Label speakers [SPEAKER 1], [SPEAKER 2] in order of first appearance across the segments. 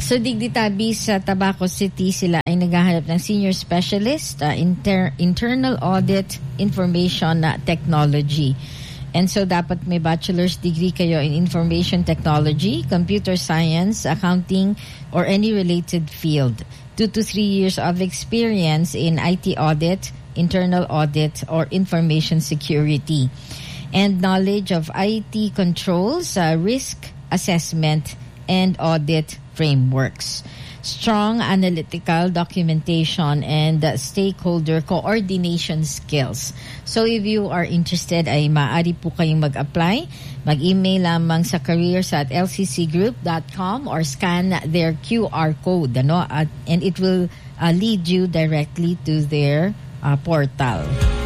[SPEAKER 1] So Digditabi sa Tabaco City, sila ay naghahanap ng senior specialist, internal audit, information technology. And so dapat may bachelor's degree kayo in information technology, computer science, accounting, or any related field. 2 to 3 years of experience in IT audit, internal audit, or information security. And knowledge of IT controls, risk assessment, and audit frameworks. Strong analytical documentation and stakeholder coordination skills. So if you are interested ay maaari po kayong mag-apply. Mag-email lamang sa careers@lccgroup.com or scan their QR code, and it will lead you directly to their portal.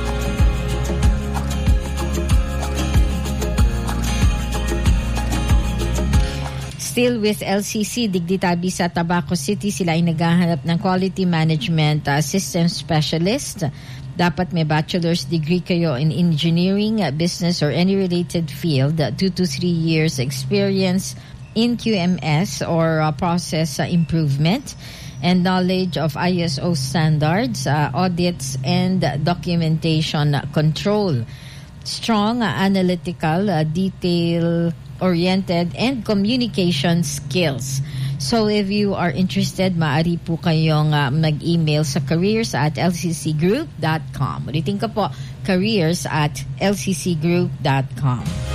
[SPEAKER 1] Still with LCC, Digditabi sa Tabaco City, sila ay naghahanap ng quality management system specialist. Dapat may bachelor's degree kayo in engineering, business, or any related field. 2 to 3 years experience in QMS or process improvement. And knowledge of ISO standards, audits, and documentation control. Strong analytical, detail-oriented, and communication skills. So if you are interested, maaari po kayong mag-email sa careers@lccgroup.com. Ulitin ko po, careers@lccgroup.com.